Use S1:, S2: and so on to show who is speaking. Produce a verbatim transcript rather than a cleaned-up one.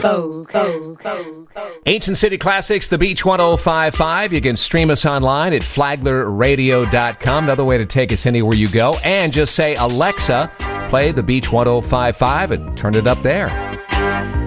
S1: Ancient City Classics, The Beach one oh five point five. You can stream us online at flagler radio dot com. Another way to take us anywhere you go. And just say, Alexa, play The Beach one oh five point five and turn it up there.